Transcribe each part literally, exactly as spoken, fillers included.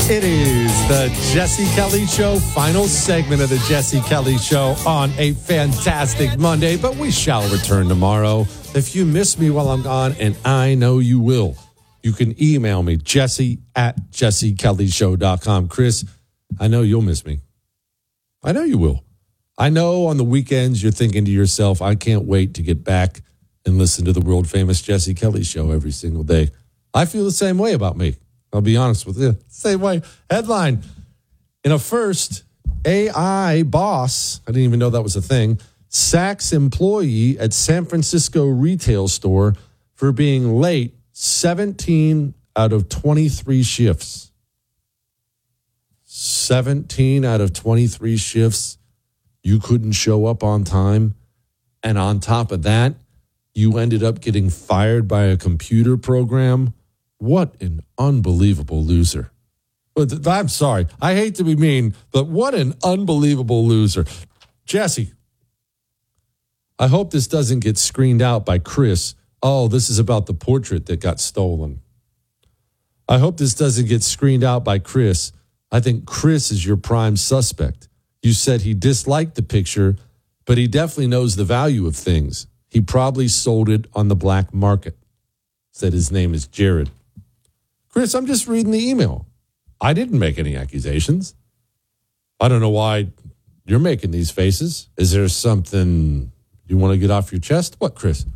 It is the Jesse Kelly Show, final segment of the Jesse Kelly Show on a fantastic Monday, but we shall return tomorrow. If you miss me while I'm gone, and I know you will, you can email me, jesse at jesse kelly show dot com. Chris, I know you'll miss me. I know you will. I know on the weekends you're thinking to yourself, I can't wait to get back and listen to the world-famous Jesse Kelly Show every single day. I feel the same way about me. I'll be honest with you. Same way. Headline. In a first, A I boss, I didn't even know that was a thing, sacks employee at San Francisco retail store for being late seventeen out of twenty-three shifts. seventeen out of twenty-three shifts. You couldn't show up on time. And on top of that, you ended up getting fired by a computer program. What an unbelievable loser. I'm sorry. I hate to be mean, but what an unbelievable loser. Jesse, I hope this doesn't get screened out by Chris. Oh, this is about the portrait that got stolen. I hope this doesn't get screened out by Chris. I think Chris is your prime suspect. You said he disliked the picture, but he definitely knows the value of things. He probably sold it on the black market. Said his name is Jared. Chris, I'm just reading the email. I didn't make any accusations. I don't know why you're making these faces. Is there something you want to get off your chest? What, Chris?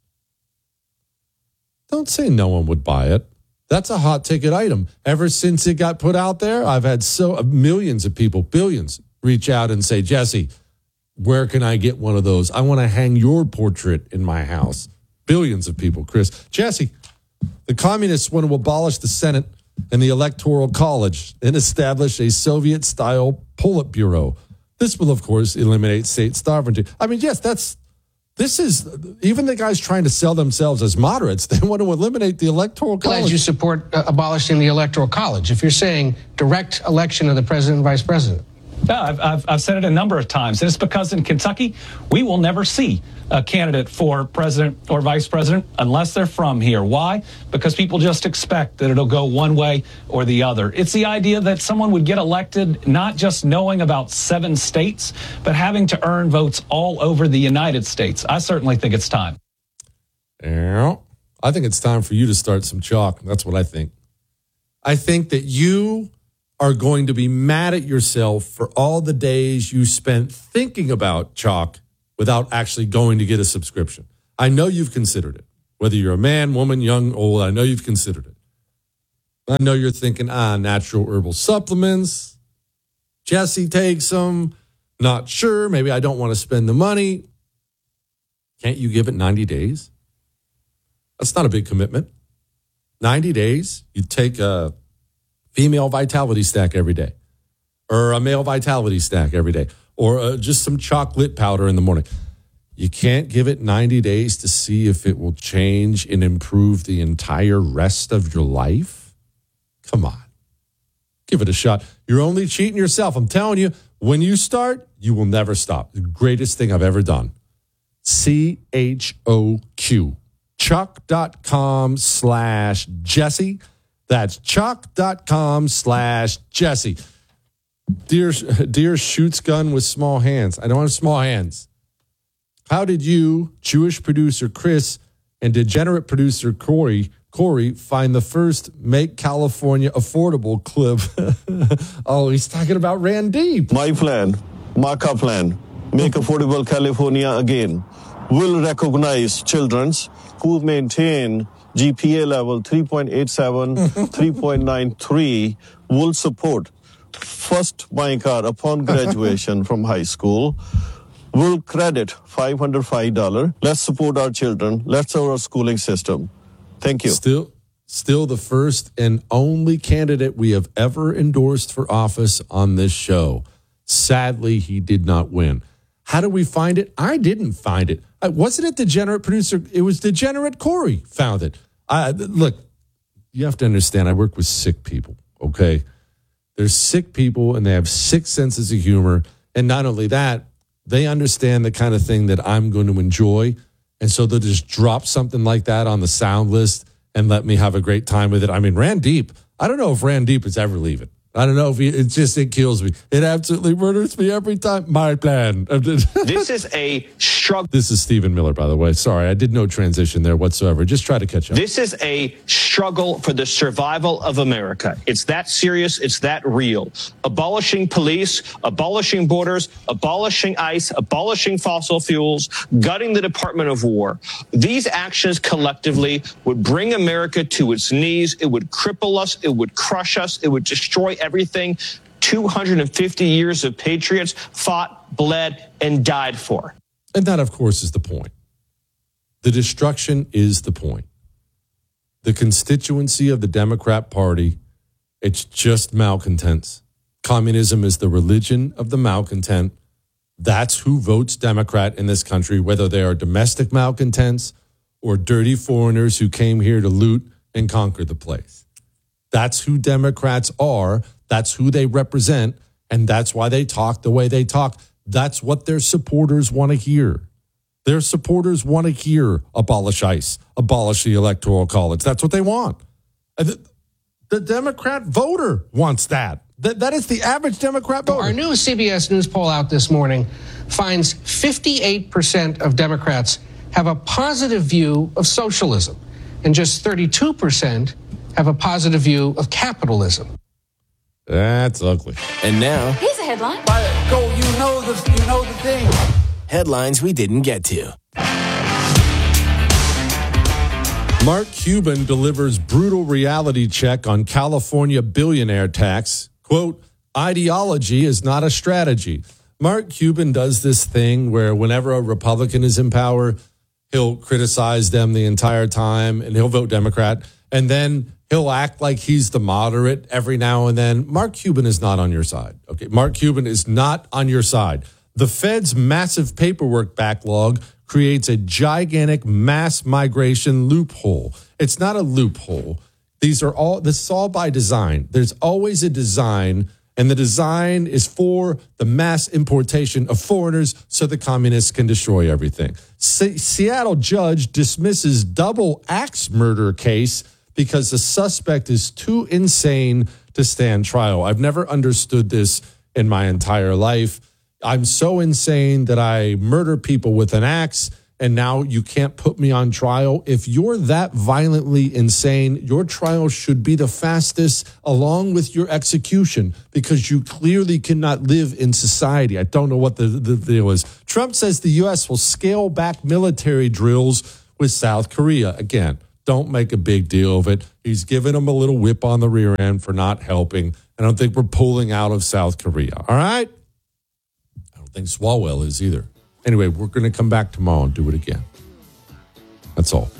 Don't say no one would buy it. That's a hot ticket item. Ever since it got put out there, I've had so millions of people, billions, reach out and say, Jesse, where can I get one of those? I want to hang your portrait in my house. Billions of people, Chris. Jesse, the communists want to abolish the Senate and the Electoral College and establish a Soviet-style Politburo. This will, of course, eliminate state sovereignty. I mean, yes, that's, this is, even the guys trying to sell themselves as moderates, they want to eliminate the Electoral College. Glad you support uh, abolishing the Electoral College. If you're saying direct election of the president and vice president. No, I've, I've, I've said it a number of times. And it's because in Kentucky, we will never see a candidate for president or vice president unless they're from here. Why? Because people just expect that it'll go one way or the other. It's the idea that someone would get elected not just knowing about seven states, but having to earn votes all over the United States. I certainly think it's time. Yeah, I think it's time for you to start some chalk. That's what I think. I think that you are going to be mad at yourself for all the days you spent thinking about chalk without actually going to get a subscription. I know you've considered it. Whether you're a man, woman, young, old, I know you've considered it. I know you're thinking, ah, natural herbal supplements. Jesse takes them. Not sure. Maybe I don't want to spend the money. Can't you give it ninety days? That's not a big commitment. ninety days, you take a female vitality stack every day, or a male vitality stack every day, or uh, just some chocolate powder in the morning. You can't give it ninety days to see if it will change and improve the entire rest of your life? Come on. Give it a shot. You're only cheating yourself. I'm telling you, when you start, you will never stop. The greatest thing I've ever done. C H O Q. Chuck.com slash Jesse. That's chuck.com slash Jesse. Dear, dear shoots gun with small hands. I don't have small hands. How did you, Jewish producer Chris, and degenerate producer Corey, Corey find the first Make California Affordable clip? Oh, he's talking about Randeep. My plan, Marka plan, Make Affordable California Again, will recognize children who maintain G P A level three point eight seven, three point nine three, will support first buying car upon graduation from high school, will credit five hundred five dollars. Let's support our children. Let's support our schooling system. Thank you. Still, still the first and only candidate we have ever endorsed for office on this show. Sadly, he did not win. How do we find it? I didn't find it. Uh, wasn't it degenerate producer? It was degenerate Corey found it. I, look, you have to understand, I work with sick people, okay? They're sick people, and they have sick senses of humor. And not only that, they understand the kind of thing that I'm going to enjoy. And so they'll just drop something like that on the sound list and let me have a great time with it. I mean, Randeep, I don't know if Randeep is ever leaving. I don't know if he, it just, it kills me. It absolutely murders me every time. My plan. This is a struggle. This is Stephen Miller, by the way. Sorry, I did no transition there whatsoever. Just try to catch up. This is a struggle for the survival of America. It's that serious. It's that real. Abolishing police, abolishing borders, abolishing ICE, abolishing fossil fuels, gutting the Department of War. These actions collectively would bring America to its knees. It would cripple us. It would crush us. It would destroy everything two hundred fifty years of patriots fought, bled, and died for. And that, of course, is the point. The destruction is the point. The constituency of the Democrat Party, it's just malcontents. Communism is the religion of the malcontent. That's who votes Democrat in this country, whether they are domestic malcontents or dirty foreigners who came here to loot and conquer the place. That's who Democrats are. That's who they represent. And that's why they talk the way they talk. That's what their supporters want to hear. Their supporters want to hear abolish ICE, abolish the Electoral College. That's what they want. The, the Democrat voter wants that. That, that is the average Democrat voter. Our new C B S News poll out this morning finds fifty-eight percent of Democrats have a positive view of socialism, and just thirty-two percent have a positive view of capitalism. That's ugly. And now, here's a headline. Go, you know the, you know the thing. Headlines we didn't get to. Mark Cuban delivers brutal reality check on California billionaire tax. Quote, ideology is not a strategy. Mark Cuban does this thing where whenever a Republican is in power, he'll criticize them the entire time and he'll vote Democrat. And then he'll act like he's the moderate every now and then. Mark Cuban is not on your side. Okay, Mark Cuban is not on your side. The Fed's massive paperwork backlog creates a gigantic mass migration loophole. It's not a loophole. These are all, this is all by design. There's always a design, and the design is for the mass importation of foreigners so the communists can destroy everything. Se- Seattle judge dismisses double axe murder case because the suspect is too insane to stand trial. I've never understood this in my entire life. I'm so insane that I murder people with an axe, and now you can't put me on trial. If you're that violently insane, your trial should be the fastest along with your execution because you clearly cannot live in society. I don't know what the, the deal is. Trump says the U S will scale back military drills with South Korea. Again, don't make a big deal of it. He's giving them a little whip on the rear end for not helping. I don't think we're pulling out of South Korea. All right? I don't think Swalwell is either. Anyway, we're going to come back tomorrow and do it again. That's all.